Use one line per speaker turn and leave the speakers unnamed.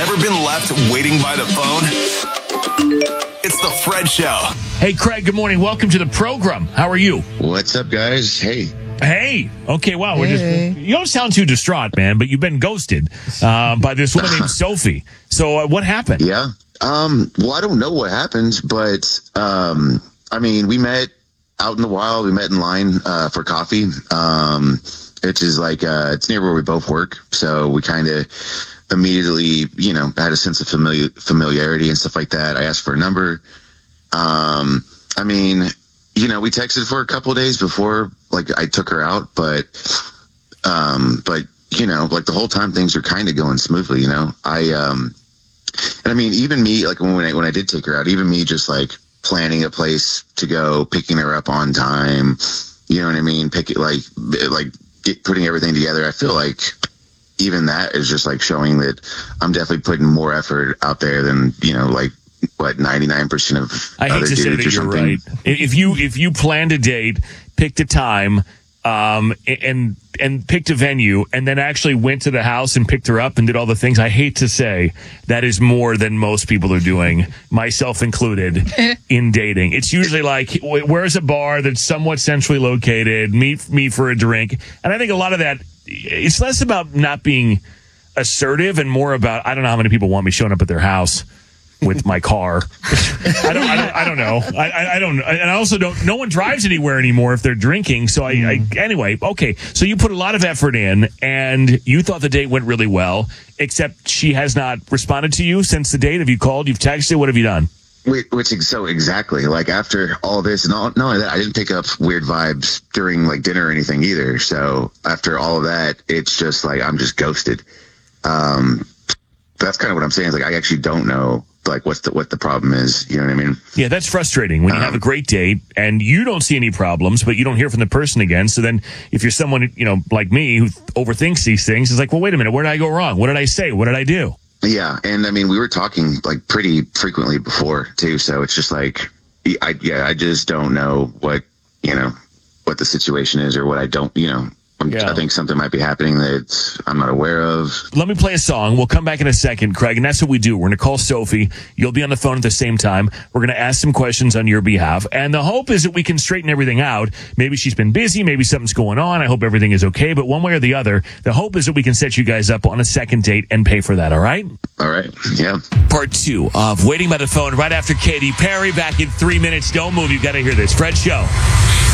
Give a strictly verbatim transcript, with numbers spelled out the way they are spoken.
Ever been left waiting by the phone? It's the Fred Show.
Hey, Craig, good morning. Welcome to the program. How are you?
What's up, guys? Hey.
Hey. Okay, wow. We're just, you don't sound too distraught, man, but you've been ghosted uh, by this woman named Sophie. So uh, what happened?
Yeah. Um, well, I don't know what happened, but, um, I mean, we met out in the wild. We met in line uh, for coffee, um, which is like, uh, it's near where we both work. So we kind of immediately, you know, had a sense of familiar, familiarity and stuff like that. I asked for a number. Um, I mean, you know, we texted for a couple of days before, like, I took her out, but, um, but, you know, like the whole time things are kind of going smoothly, you know, I, um, and I mean, even me, like when I, when I did take her out, even me just like planning a place to go, picking her up on time, you know what I mean? Pick it, like, like get, putting everything together. I feel like even that is just like showing that I'm definitely putting more effort out there than, you know, like what, ninety-nine percent of
I hate
other
to say
dudes
that
or
you're
something.
right. If you, if you planned a date, picked a time, um, and, and picked a venue and then actually went to the house and picked her up and did all the things, I hate to say that is more than most people are doing, myself included, in dating. It's usually like, where's a bar that's somewhat centrally located, meet me for a drink. And I think a lot of that, it's less about not being assertive and more about, I don't know how many people want me showing up at their house with my car. I don't, I don't, I don't know. I, I, I don't, and I also don't, no one drives anywhere anymore if they're drinking. So I, I, anyway, okay. So you put a lot of effort in and you thought the date went really well, except she has not responded to you since the date. Have you called? You've texted? What have you done?
Which is so exactly like after all this and all, not only that, I didn't pick up weird vibes during like dinner or anything either. So after all of that, it's just like, I'm just ghosted. Um, that's kind of what I'm saying. Is like, I actually don't know like what's the, what the problem is. You know what I mean?
Yeah, that's frustrating when you um, have a great date and you don't see any problems, but you don't hear from the person again. So then if you're someone, you know, like me who overthinks these things, it's like, well, wait a minute, where did I go wrong? What did I say? What did I do?
Yeah. And I mean, we were talking like pretty frequently before too. So it's just like, I, yeah, I just don't know what, you know, what the situation is or what I don't, you know, I'm, yeah. I think something might be happening that I'm not aware of.
Let me play a song. We'll come back in a second, Craig, and that's what we do. We're going to call Sophie. You'll be on the phone at the same time. We're going to ask some questions on your behalf, and the hope is that we can straighten everything out. Maybe she's been busy. Maybe something's going on. I hope everything is okay, but one way or the other, the hope is that we can set you guys up on a second date and pay for that, all right?
All right, yeah.
Part two of Waiting by the Phone right after Katy Perry. Back in three minutes. Don't move. You've got to hear this. Fred Show.